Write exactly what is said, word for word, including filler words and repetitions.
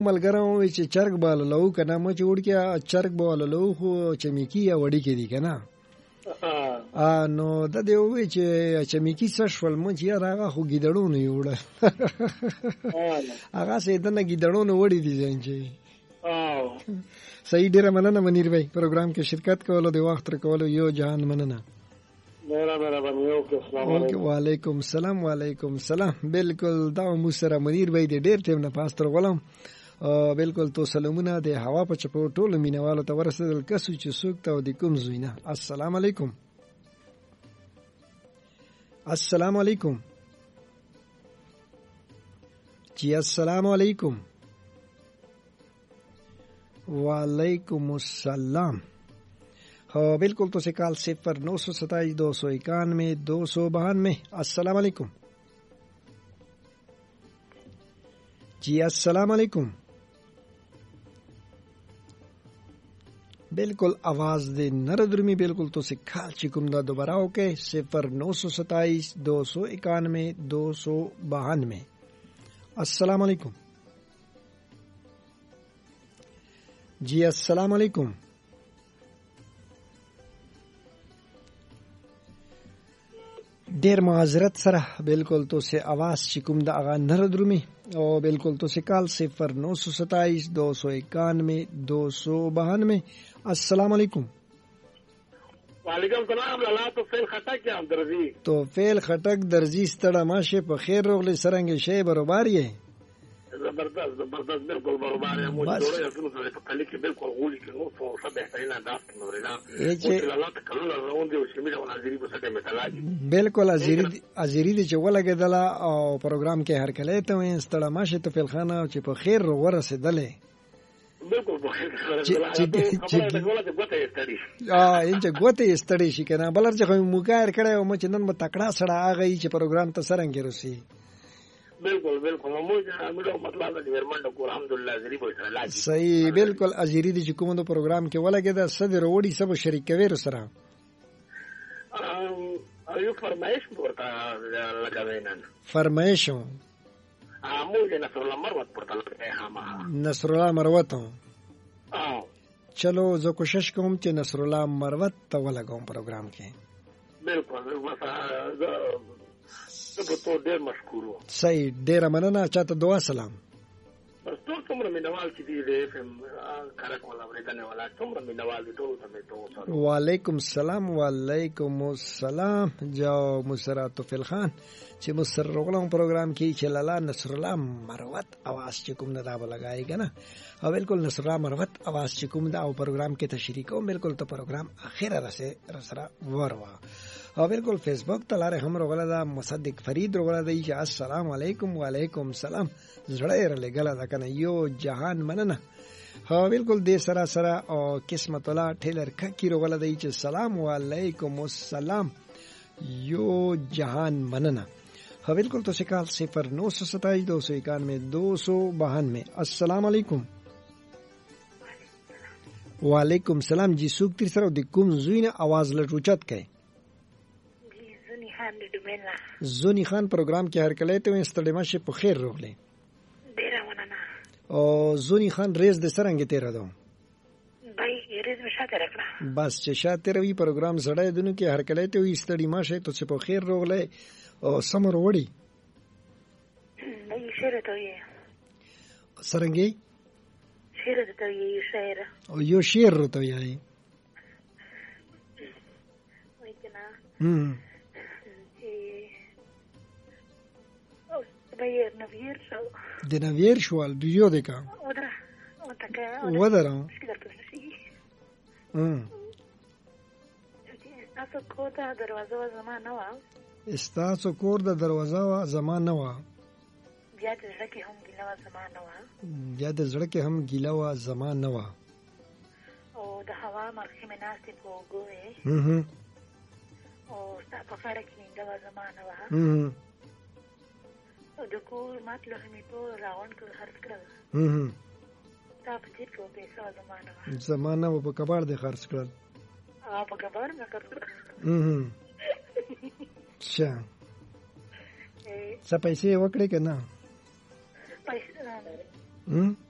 ملګرو وی چې چرګ باللو کنه مچ وړ کې چرګ باللو خو چمیکی یا وړي کې دي کنه ا نو د دې وی چې چمیکی سشول مچ یا راغه خو ګیدړونو یوړه هغه سه دنه ګیدړونو وړي دي ځنجي صحیح ډیره مننه منیر بھائی پروګرام کې شرکت کولو د وخت تر کولو یو جهان مننه میرا میرا بنیو کې السلام علیکم وعلیکم السلام وعلیکم السلام بالکل دا مو سره منیر بھائی د ډیر ټیم نه پاستر غلام بالکل تو سلامونه د هوا په چپو ټولو مینوالو ته ورسېدل کسو چې څوک ته د کوم زوینه السلام علیکم السلام علیکم جی السلام علیکم وعلیکم السلام ہاں بالکل تو سے کال صفر نو سو ستائیس دو سو اکانوے دو سو بہانوے السلام علیکم جی السلام علیکم بالکل آواز دے نردرمی بالکل تو سے کال چکم دا دوبارہ ہو کے صفر نو سو ستائیس دو سو اکانوے دو سو بہانوے السلام علیکم جی السلام علیکم ډیر معذرت سره بالکل تو سے आवाज چې کوم د اغا نردرمی او بالکل تو سے کال صفر نو سو ستائیس دو سو اکانوے دو سو بہانوے السلام علیکم وعلیکم السلام لالا تو فیل خټک یم درځي تو فیل خټک درځي ستړه ماشه په خیر روغلی سرنګ شی برابر یې زبردست زبردست بالکل برابر یم مو جوړه یو څه په کلی کې بالکل غولي کې نو څو څه بهترین انداز نورنا چې لالا ته کله راوند دی چې میره ونازری په سټه مثالاجي بالکل ازيري ازيري چې ولګیدله او پروګرام کې هر کله ته وین ستړه ماشه ته فیل خانه چې په خیر ورسېدلې بالکل په خیر چې انځه ګوته استړی شي کنه بلر چې مو کار کړو مو چې نن متکړه سره اغه چې پروګرام ته سرنګ رسي بالکل بالکل مو موږ مطلب د ورمنډ کو الحمدلله ازيري به سره لاګي صحیح بالکل ازيري د کوم د پروګرام کې ولګیدا صدر وړي سب شریک کوي سره ام یو فرمایش ورته لګاوینن فرمایش موږ نصر الله مروت پورته لګایم نصر الله مروت او چلو زه کوشش کوم چې نصر الله مروت ته ولګوم پروګرام کې بالکل مثلا زه ډیر مشکور وم صحیح ډیر مننه چاته دعا سلام بس ټول څومره مینوال چې دی د اف ام کارک ولا ورېدنه ولا څومره مینوال دي ټول ته مې ته وعلیکم السلام وعلیکم السلام جو مسرات فل خان چې مسر روغلم پروګرام کې چې لالا نصر الله مروت आवाज چې کوم نه دا لګای کنه او بالکل نصر الله مروت आवाज چې کوم دا او پروګرام کې تشریح کوم بالکل ته پروګرام اخیره رسه رسره وروا او بالکل فیسبوک ته لاره هم روغله دا مصدق فرید روغله دی چې السلام علیکم وعلیکم السلام زړه یې لګلا دا کنه یو جهان مننه ها بالکل دې سره سره او قسمت الله ټیلر ککی روغله دی چې سلام علیکم السلام یو جهان مننه ها بالکل تو شکال صفر نو سو ستائیس دو سو اکانوے دو سو بہانوے السلام علیکم وعلیکم السلام جی سوک تیر سره د کوم زوینه आवाज لټوچت کئ زونی خان پروګرام کې هر کله ته استړی ماشه په خیر روغله ډیر مننه او زونی خان ریز د سرنګ تیر دو بای ریز مشاته راکړه بس چې شاته وی پروګرام زړای دنو کې هر کله ته استړی ماشه ته په خیر روغله او سمر وړي نه شعر ته یې سرنګي شعر ته یې شعر او یو شعر ته یې وای کنه هم د نویر شوال دیو دکا ودره ودره استاسو کور د دروازه زما نه و استاسو کور د دروازه زما نه و بیا د زړه کې هم ګیله و زما نه و بیا د زړه کې هم ګیله و زما نه و او د هوا مرخي مې ناستې په وګوې او ستا په خاړه کې د زما نه و د کور مطلب مې ټول راوند کړ خرڅ کړل هم تا په دې کې پیسې زمانه زمانه په کبار دې خرڅ کړل ا په کبار مې خرڅ کړل هم څه څه پیسې وکړې کنه پیسې هم